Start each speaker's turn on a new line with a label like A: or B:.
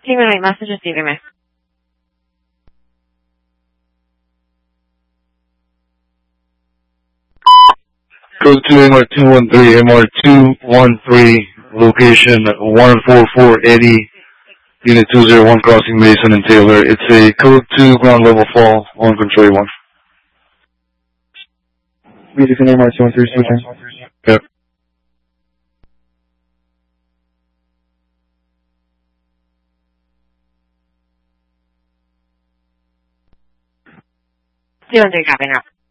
A: dígame, Massachusetts, dígame.
B: Code 2 MR213, MR213, location 14480, Unit 201, crossing Mason and Taylor. It's a Code 2 ground level fall on control 1.
C: Music in MR213,
B: Yep.
A: Copy now.